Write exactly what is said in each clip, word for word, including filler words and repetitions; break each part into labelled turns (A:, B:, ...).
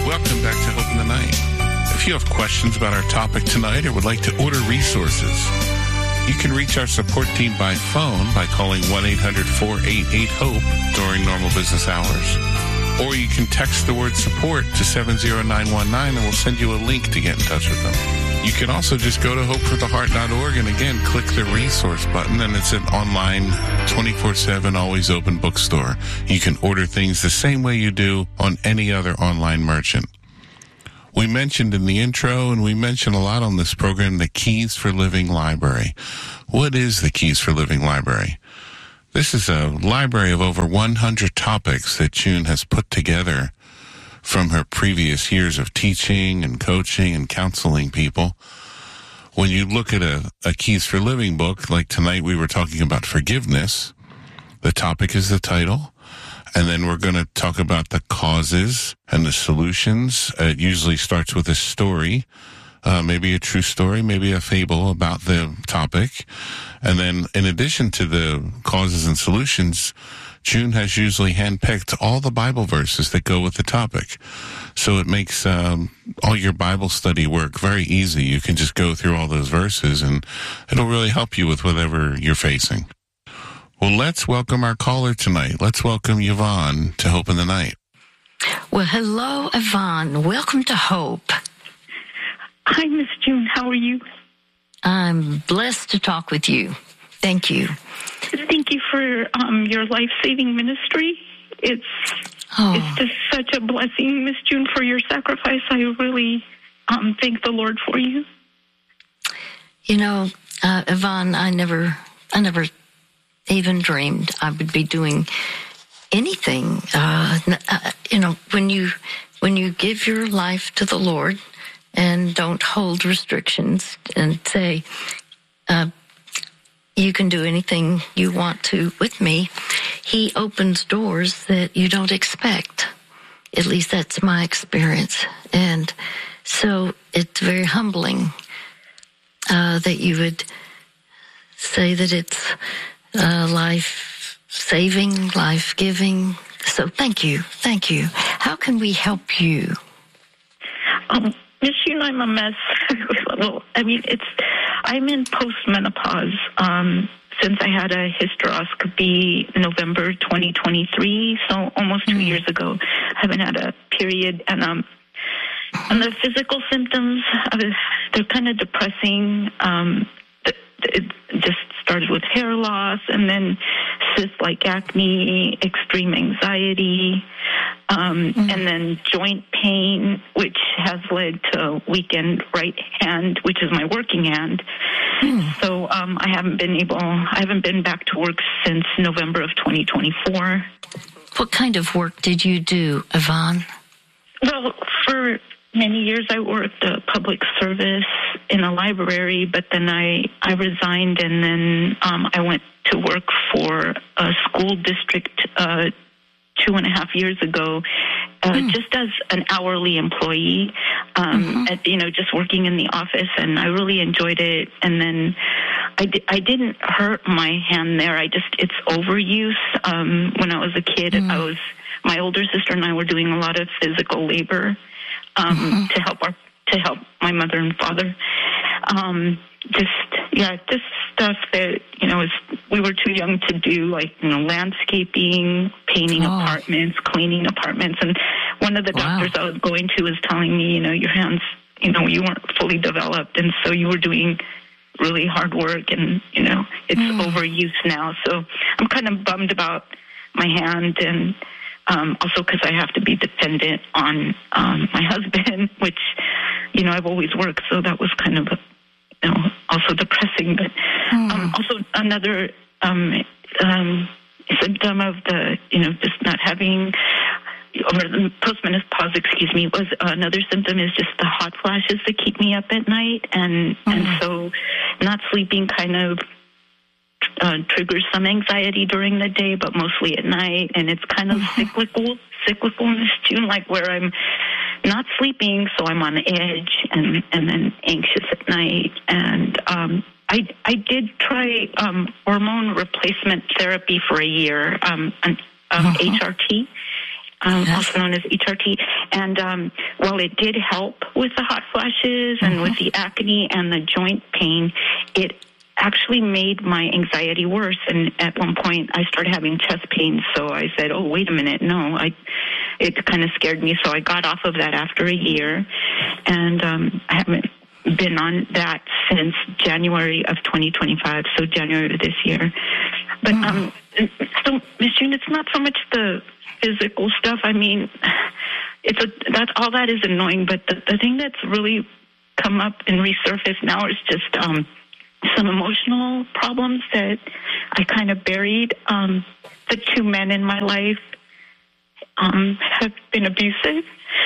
A: Welcome back to Hope in the Night. If you have questions about our topic tonight or would like to order resources, you can reach our support team by phone by calling one eight hundred four eight eight HOPE during normal business hours. Or you can text the word support to seven zero nine one nine and we'll send you a link to get in touch with them. You can also just go to hope for the heart dot org and again, click the resource button and it's an online twenty-four seven always open bookstore. You can order things the same way you do on any other online merchant. We mentioned in the intro and we mention a lot on this program, the Keys for Living Library. What is the Keys for Living Library? This is a library of over one hundred topics that June has put together from her previous years of teaching and coaching and counseling people. When you look at a, a Keys for Living book, like tonight we were talking about forgiveness, the topic is the title, and then we're going to talk about the causes and the solutions. Uh, it usually starts with a story, uh, maybe a true story, maybe a fable about the topic. And then in addition to the causes and solutions, June has usually handpicked all the Bible verses that go with the topic. So it makes um, all your Bible study work very easy. You can just go through all those verses and it'll really help you with whatever you're facing. Well, let's welcome our caller tonight. Let's welcome Yvonne to Hope in the Night.
B: Well, hello, Yvonne. Welcome to Hope.
C: Hi, Miss June. How are you?
B: I'm blessed to talk with you. Thank you.
C: Thank you for um, your life-saving ministry. It's oh. it's just such a blessing, Miss June, for your sacrifice. I really um, thank the Lord for you.
B: You know, uh, Yvonne, I never, I never even dreamed I would be doing anything. Uh, uh, you know, when you when you give your life to the Lord and don't hold restrictions and say, uh, you can do anything you want to with me, He opens doors that you don't expect. At least that's my experience. And so it's very humbling uh, that you would say that it's uh, life-saving, life-giving. So thank you. Thank you. How can we help you?
C: Um, Miss June, I'm a mess. Well, I mean, it's, I'm in postmenopause. Um, since I had a hysteroscopy November twenty twenty-three, so almost two mm. years ago, I haven't had a period. And um, and the physical symptoms, of it, they're kind of depressing. Um, it just started with hair loss, and then cyst-like acne, extreme anxiety, um, mm. and then joint pain, which has led to weakened right hand, which is my working hand. Mm. So um, I haven't been able, I haven't been back to work since November of twenty twenty-four.
B: What kind of work did you do, Yvonne?
C: Well, for many years I worked a public service in a library, but then I, I resigned, and then um, I went to work for a school district uh, two and a half years ago, uh, mm. just as an hourly employee, um, mm-hmm. at, you know, just working in the office, and I really enjoyed it. And then I, di- I didn't hurt my hand there. I just, it's overuse. Um, when I was a kid, mm. I was, my older sister and I were doing a lot of physical labor um, mm-hmm. to help our, to help my mother and father. Um, just, yeah, just stuff that, you know, is, we were too young to do, like, you know, landscaping, painting oh. apartments, cleaning apartments. And one of the wow. doctors I was going to was telling me, you know, your hands, you know, you weren't fully developed. And so you were doing really hard work, and, you know, it's mm. overuse now. So I'm kind of bummed about my hand, and um, also because I have to be dependent on um, my husband, which, you know, I've always worked. So that was kind of, you know, also depressing. But mm. um, also another um, um, symptom of the, you know, just not having, or the postmenopause, excuse me, was uh, another symptom is just the hot flashes that keep me up at night. And, mm. and so not sleeping kind of uh, triggers some anxiety during the day, but mostly at night. And it's kind of mm-hmm. cyclical, cyclical in this June, like where I'm not sleeping, so I'm on edge and, and then anxious at night. And um, I, I did try um, hormone replacement therapy for a year, um, an, um, uh-huh. H R T. um,
B: yes.
C: also known as H R T. And um, while it did help with the hot flashes and mm-hmm. with the acne and the joint pain, it actually made my anxiety worse. And at one point, I started having chest pain. So I said, "Oh, wait a minute, no." I it kind of scared me, so I got off of that after a year, and um, I haven't been on that since January of twenty twenty-five, so January of this year. But mm. um, so, Miss June, it's not so much the physical stuff. I mean, it's a that all that is annoying, but the, the thing that's really come up and resurfaced now is just um, some emotional problems that I kind of buried. Um, the two men in my life um, have been abusive,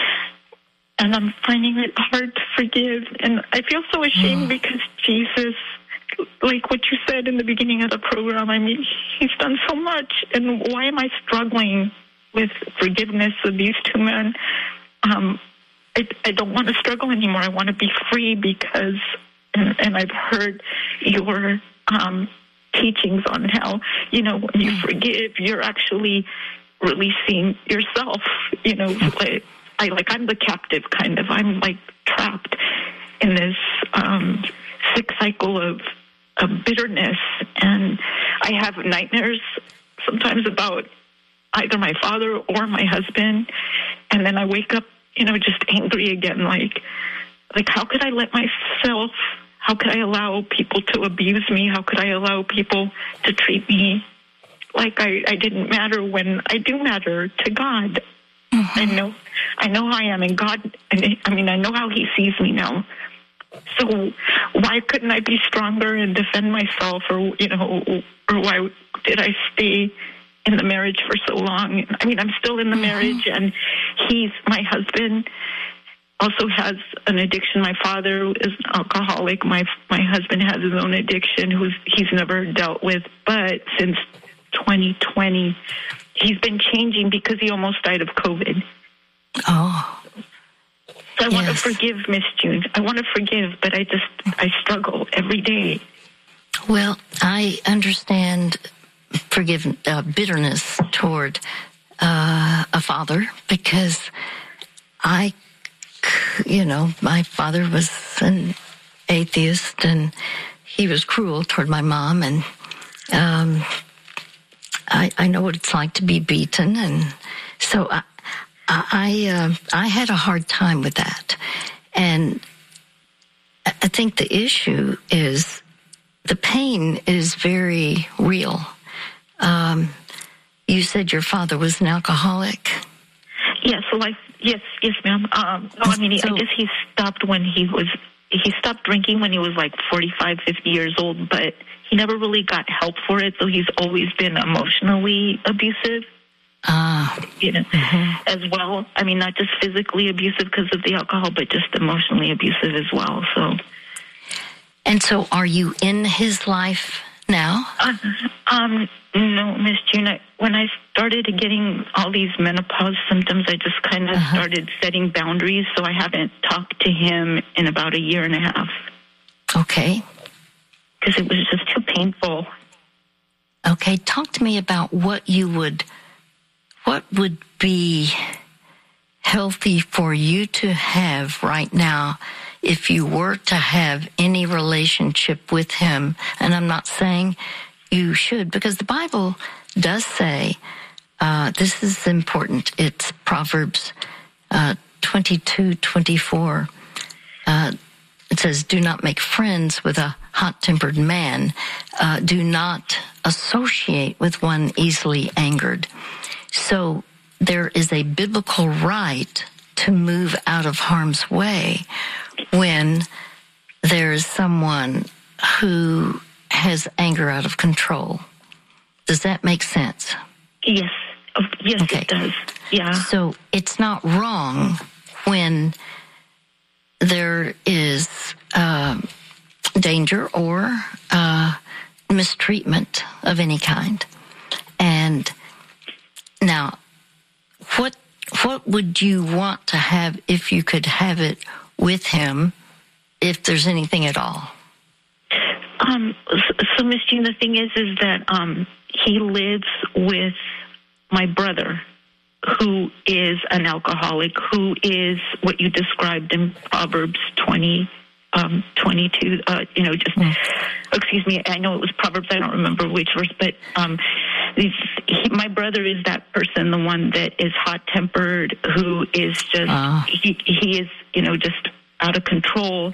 C: and I'm finding it hard to forgive. And I feel so ashamed mm. because Jesus, like what you said in the beginning of the program, I mean, he's done so much. And why am I struggling with forgiveness of these two men? Um, I, I don't want to struggle anymore. I want to be free because, and, and I've heard your um, teachings on how, you know, when you forgive, you're actually releasing yourself, you know, like, I like I'm the captive kind of. I'm like trapped in this um, sick cycle of, of bitterness, and I have nightmares sometimes about either my father or my husband, and then I wake up, you know, just angry again. Like, like how could I let myself? How could I allow people to abuse me? How could I allow people to treat me like I, I didn't matter when I do matter to God? Mm-hmm. I know, I know I am in God. I mean, I know how He sees me now. So why couldn't I be stronger and defend myself, or you know, or why did I stay in the marriage for so long? I mean, I'm still in the mm-hmm. marriage, and he's my husband. Also has an addiction. My father is an alcoholic. My my husband has his own addiction, who's he's never dealt with, but since twenty twenty. He's been changing because he almost died of COVID.
B: Oh.
C: So I
B: yes.
C: want to forgive, Miss June. I want to forgive, but I just, I struggle every day.
B: Well, I understand forgive, uh, bitterness toward uh, a father because I, you know, my father was an atheist and he was cruel toward my mom, and um I, I know what it's like to be beaten, and so I I, uh, I had a hard time with that. And I think the issue is the pain is very real. Um, you said your father was an alcoholic?
C: Yes, well, I, yes, yes, ma'am. Um, no, I mean,
B: so,
C: I guess he stopped when he was, he stopped drinking when he was like forty-five, fifty years old, but he never really got help for it, so he's always been emotionally abusive.
B: Ah.
C: Uh, you know, mm-hmm. as well. I mean, not just physically abusive because of the alcohol, but just emotionally abusive as well. So.
B: And so are you in his life now?
C: Uh, um, no, Miss June. I, when I started getting all these menopause symptoms, I just kind of uh-huh. started setting boundaries, so I haven't talked to him in about a year and a half.
B: Okay.
C: Because it was just too painful.
B: Okay, talk to me about what you would, what would be healthy for you to have right now if you were to have any relationship with him. And I'm not saying you should, because the Bible does say, uh, this is important. It's Proverbs uh, twenty-two twenty-four. Uh, it says, do not make friends with a hot-tempered man. Uh, do not associate with one easily angered. So there is a biblical right to move out of harm's way when there is someone who has anger out of control. Does that make sense?
C: Yes. Oh, yes,
B: okay.
C: It does. Yeah.
B: So it's not wrong when there is uh, danger or uh, mistreatment of any kind. And now, what what would you want to have if you could have it with him, if there's anything at all?
C: Um. So, so Miss Jean, the thing is, is that um, he lives with my brother. who is an alcoholic, who is what you described in Proverbs twenty, um, twenty-two, uh, you know, just, mm. excuse me, I know it was Proverbs, I don't remember which verse, but um, these, he, my brother is that person, the one that is hot-tempered, who is just, uh. he, he is, you know, just out of control.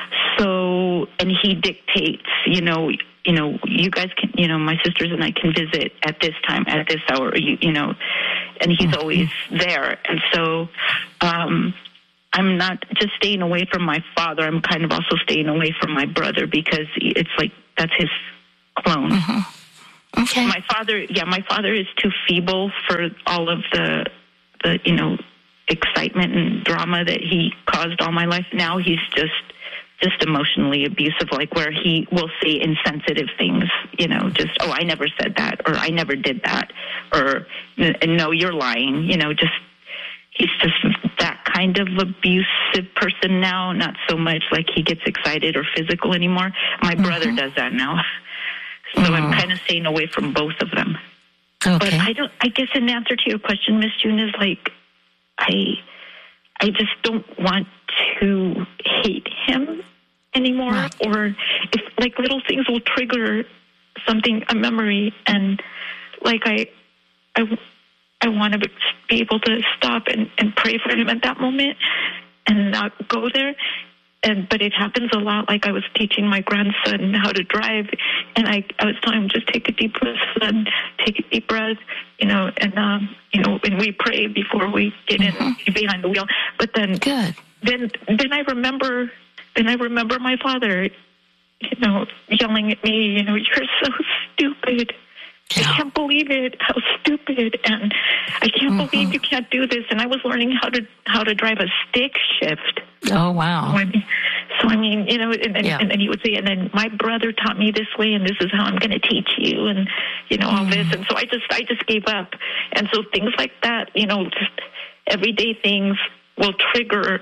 C: So, and he dictates, you know, you know, you guys can, you know, my sisters and I can visit at this time, at this hour, you, you know, and he's mm-hmm. always there. And so um, I'm not just staying away from my father. I'm kind of also staying away from my brother because it's like that's his clone.
B: Mm-hmm. Okay.
C: My father, yeah, my father is too feeble for all of the, the, you know, excitement and drama that he caused all my life. Now he's just just emotionally abusive, like where he will say insensitive things, you know, just, oh, I never said that, or I never did that, or no, you're lying, you know, just, he's just that kind of abusive person now, not so much like he gets excited or physical anymore. My mm-hmm. brother does that now. So mm-hmm. I'm kind of staying away from both of them.
B: Okay.
C: But I don't, I guess in answer to your question, Miss June, is like, I, I just don't want to hate him anymore, right. or if like little things will trigger something, a memory, and like I, I, I want to be able to stop and, and pray for him at that moment and not go there. And but it happens a lot. Like I was teaching my grandson how to drive, and I, I was telling him, just take a deep breath, son, take a deep breath, you know, and um, you know, and we pray before we get mm-hmm. in behind the wheel. But then,
B: good.
C: Then, then I remember, then I remember my father, you know, yelling at me, you know, you're so stupid. Yeah. I can't believe it. How stupid! And I can't mm-hmm. believe you can't do this. And I was learning how to how to drive a stick shift.
B: Oh wow!
C: So I mean, so, I mean you know, and then,
B: yeah.
C: and then he would say, and then my brother taught me this way, and this is how I'm going to teach you, and you know all mm. this. And so I just I just gave up. And so things like that, you know, just everyday things will trigger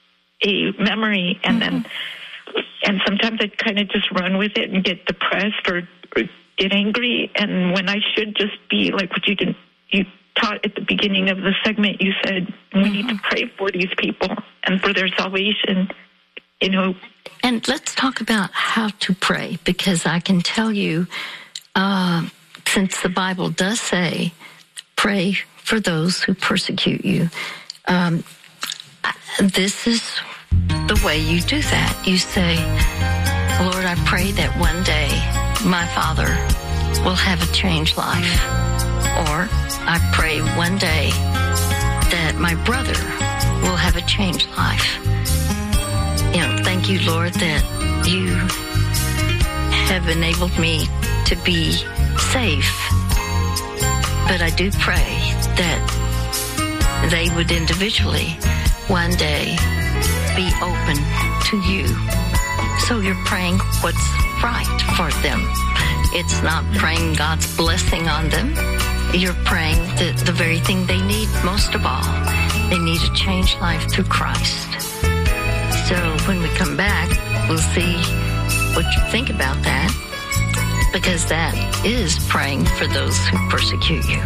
C: a memory, and mm-hmm. then and sometimes I kind of just run with it and get depressed or. or get angry, and when I should just be like what you did, you taught at the beginning of the segment, you said we mm-hmm. need to pray for these people and for their salvation, you know.
B: And let's talk about how to pray, because I can tell you, uh, since the Bible does say, pray for those who persecute you, um, this is the way you do that. You say, Lord, I pray that one day my father will have a changed life. Or I pray one day that my brother will have a changed life. You know, thank you, Lord, that you have enabled me to be safe. But I do pray that they would individually one day be open to you. So you're praying what's right for them. It's not praying God's blessing on them. You're praying the, the very thing they need most of all. They need a changed life through Christ. So when we come back, we'll see what you think about that, because that is praying for those who persecute you.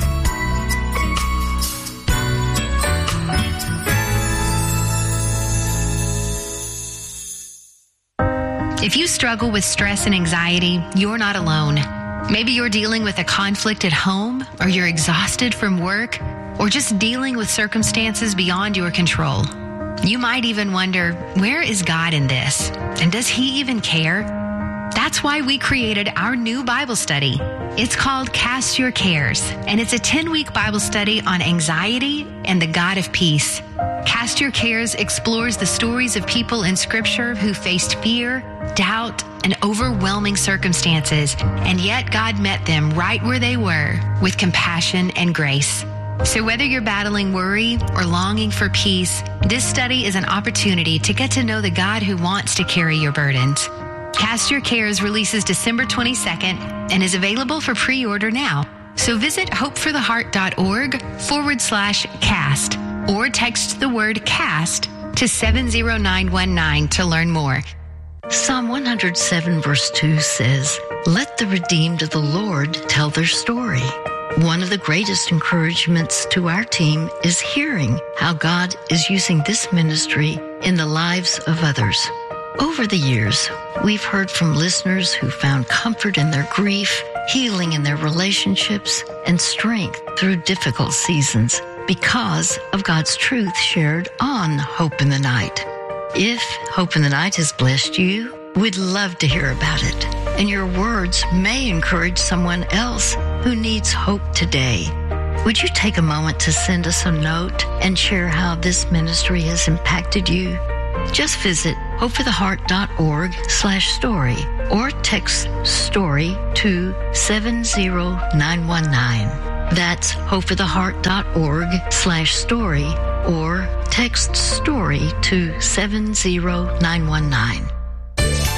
D: If you struggle with stress and anxiety, you're not alone. Maybe you're dealing with a conflict at home, or you're exhausted from work, or just dealing with circumstances beyond your control. You might even wonder, where is God in this? And does He even care? That's why we created our new Bible study. It's called Cast Your Cares, and it's a ten-week Bible study on anxiety and the God of peace. Cast Your Cares explores the stories of people in Scripture who faced fear, doubt, and overwhelming circumstances, and yet God met them right where they were with compassion and grace. So whether you're battling worry or longing for peace, this study is an opportunity to get to know the God who wants to carry your burdens. Cast Your Cares releases December twenty-second and is available for pre-order now. So visit hopefortheheart.org forward slash cast or text the word cast to seven zero nine one nine to learn more.
B: Psalm one hundred seven verse two says, "Let the redeemed of the Lord tell their story. One of the greatest encouragements to our team is hearing how God is using this ministry in the lives of others. Over the years, we've heard from listeners who found comfort in their grief, healing in their relationships, and strength through difficult seasons because of God's truth shared on Hope in the Night. If Hope in the Night has blessed you, we'd love to hear about it. And your words may encourage someone else who needs hope today. Would you take a moment to send us a note and share how this ministry has impacted you? Just visit hopefortheheart.org slash story or text story to seven zero nine one nine. That's hopefortheheart.org slash story or text story to seven zero nine one nine.